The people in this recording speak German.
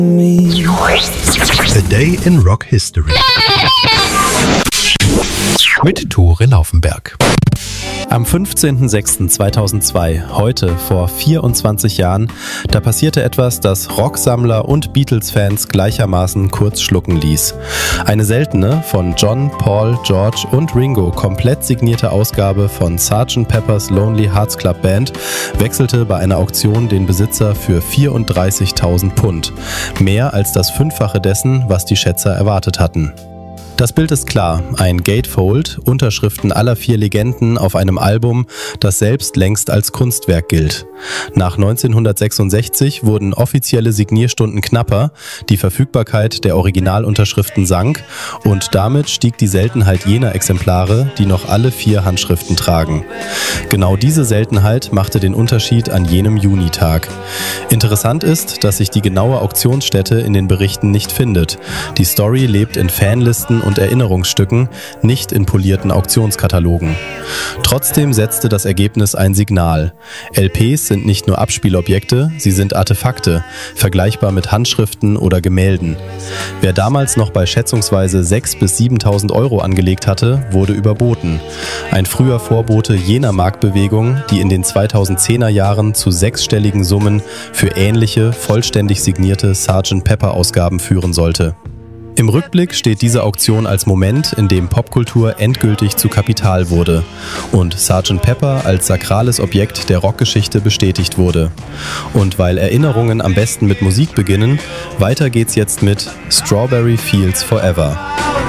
A Day in Rock History mit Tore Laufenberg. Am 15.06.2002, heute vor 24 Jahren, da passierte etwas, das Rocksammler und Beatles-Fans gleichermaßen kurz schlucken ließ. Eine seltene, von John, Paul, George und Ringo komplett signierte Ausgabe von Sgt. Pepper's Lonely Hearts Club Band wechselte bei einer Auktion den Besitzer für 34.000 Pfund. Mehr als das Fünffache dessen, was die Schätzer erwartet hatten. Das Bild ist klar, ein Gatefold, Unterschriften aller 4 Legenden auf einem Album, das selbst längst als Kunstwerk gilt. Nach 1966 wurden offizielle Signierstunden knapper, die Verfügbarkeit der Originalunterschriften sank und damit stieg die Seltenheit jener Exemplare, die noch alle 4 Handschriften tragen. Genau diese Seltenheit machte den Unterschied an jenem Junitag. Interessant ist, dass sich die genaue Auktionsstätte in den Berichten nicht findet. Die Story lebt in Fanlisten und Erinnerungsstücken, nicht in polierten Auktionskatalogen. Trotzdem setzte das Ergebnis ein Signal. LPs sind nicht nur Abspielobjekte, sie sind Artefakte, vergleichbar mit Handschriften oder Gemälden. Wer damals noch bei schätzungsweise 6.000 bis 7.000 Euro angelegt hatte, wurde überboten. Ein früher Vorbote jener Marktbewegung, die in den 2010er Jahren zu 6-stelligen Summen für ähnliche, vollständig signierte Sgt. Pepper-Ausgaben führen sollte. Im Rückblick steht diese Auktion als Moment, in dem Popkultur endgültig zu Kapital wurde und Sgt. Pepper als sakrales Objekt der Rockgeschichte bestätigt wurde. Und weil Erinnerungen am besten mit Musik beginnen, weiter geht's jetzt mit Strawberry Fields Forever.